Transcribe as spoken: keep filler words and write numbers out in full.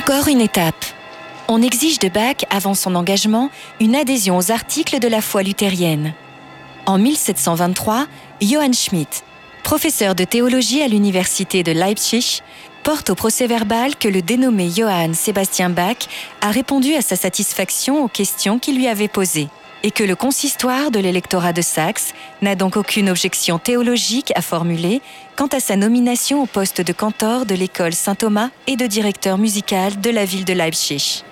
Encore une étape. On exige de Bach, avant son engagement, une adhésion aux articles de la foi luthérienne. En mille sept cent vingt-trois, Johann Schmidt, professeur de théologie à l'université de Leipzig, porte au procès-verbal que le dénommé Johann Sebastian Bach a répondu à sa satisfaction aux questions qu'il lui avait posées, et que le consistoire de l'électorat de Saxe n'a donc aucune objection théologique à formuler quant à sa nomination au poste de cantor de l'école Saint-Thomas et de directeur musical de la ville de Leipzig.